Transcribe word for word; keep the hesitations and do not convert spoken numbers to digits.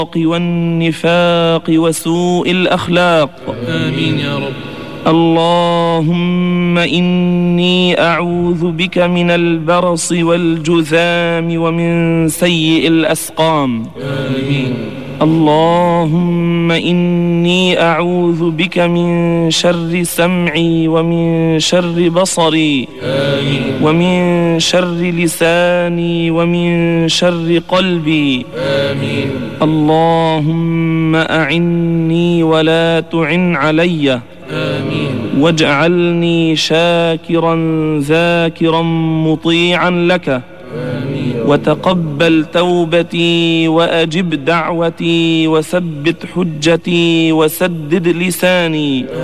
والنفاق وسوء الأخلاق. آمين يا رب. اللهم إني أعوذ بك من البرص والجذام ومن سيء الأسقام. آمين. اللهم إني أعوذ بك من شر سمعي ومن شر بصري. آمين. ومن شر لساني ومن شر قلبي. آمين. اللهم أعني ولا تعن علي. آمين. واجعلني شاكرا ذاكرا مطيعا لك. آمين. وتقبل توبتي وأجب دعوتي وثبت حجتي وسدد لساني.